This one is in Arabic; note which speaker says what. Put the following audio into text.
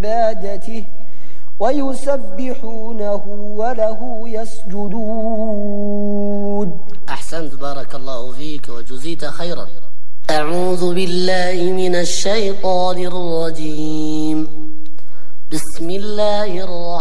Speaker 1: عبادته ويسبحونه وله يسجدون.
Speaker 2: أحسنت، بارك الله فيك وجزيت خيرا. أعوذ بالله من الشيطان الرجيم. بسم الله الرحمن